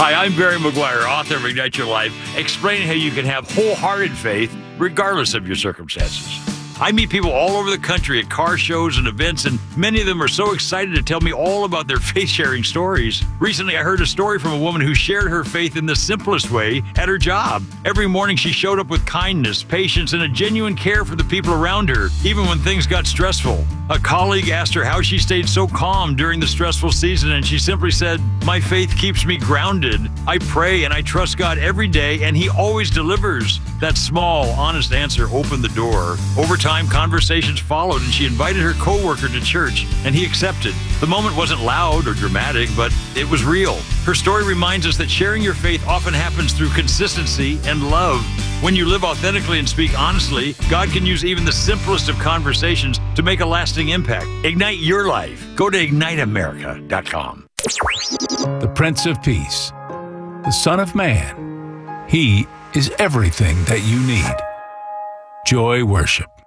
Hi, I'm Barry McGuire, author of Ignite Your Life, explaining how you can have wholehearted faith regardless of your circumstances. I meet people all over the country at car shows and events, and many of them are so excited to tell me all about their faith-sharing stories. Recently, I heard a story from a woman who shared her faith in the simplest way at her job. Every morning, she showed up with kindness, patience, and a genuine care for the people around her, even when things got stressful. A colleague asked her how she stayed so calm during the stressful season, and she simply said, "My faith keeps me grounded. I pray and I trust God every day, and He always delivers." That small, honest answer opened the door. Over time, conversations followed, and she invited her coworker to church, and he accepted. The moment wasn't loud or dramatic, but it was real. Her story reminds us that sharing your faith often happens through consistency and love. When you live authentically and speak honestly, God can use even the simplest of conversations to make a lasting impact. Ignite your life. Go to IgniteAmerica.com. The Prince of Peace, the Son of Man. He is everything that you need. Joy Worship.